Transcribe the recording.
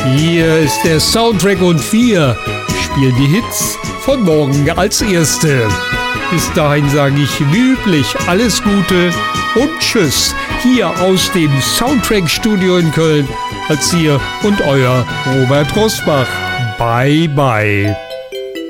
Hier ist der Soundtrack und wir spielen die Hits von morgen als erste. Bis dahin sage ich wie üblich alles Gute und Tschüss hier aus dem Soundtrack-Studio in Köln als ihr und euer Robert Rosbach. Bye, bye.